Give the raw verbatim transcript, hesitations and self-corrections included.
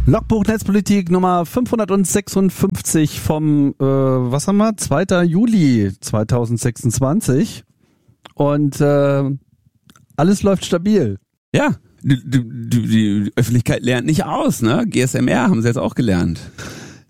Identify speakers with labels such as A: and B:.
A: Logbuch Netzpolitik Nummer fünfhundertsechsundfünfzig vom, äh, was haben wir, zweiten Juli zweitausendsechsundzwanzig und äh, alles läuft stabil.
B: Ja, die, die, die Öffentlichkeit lernt nicht aus, ne? G S M R haben sie jetzt auch gelernt.